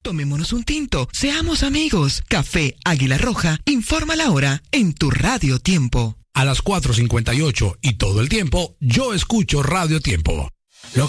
Tomémonos un tinto, seamos amigos. Café Águila Roja informa la hora en tu Radio Tiempo. A las 4:58 y todo el tiempo, yo escucho Radio Tiempo.